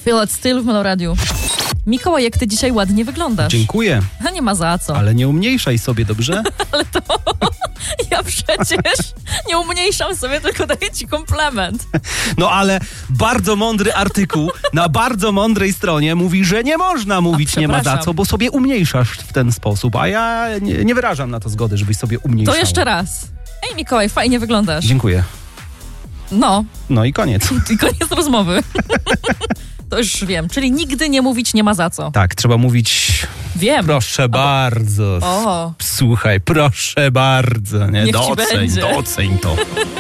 Feel It Still w Meloradiu. Mikołaj, jak ty dzisiaj ładnie wyglądasz. Dziękuję. A nie ma za co. Ale nie umniejszaj sobie, dobrze? Ale to ja przecież nie umniejszam sobie, tylko daję ci komplement. No ale bardzo mądry artykuł na bardzo mądrej stronie mówi, że nie można mówić nie ma za co, bo sobie umniejszasz w ten sposób, a ja nie wyrażam na to zgody, żebyś sobie umniejszał. To jeszcze raz. Ej, Mikołaj, fajnie wyglądasz. Dziękuję. No I koniec. i koniec rozmowy. To już wiem, czyli nigdy nie mówić nie ma za co. Tak, trzeba mówić... Wiem. Proszę bardzo. O. Słuchaj, proszę bardzo. Nie? Niech ci będzie. Doceń to.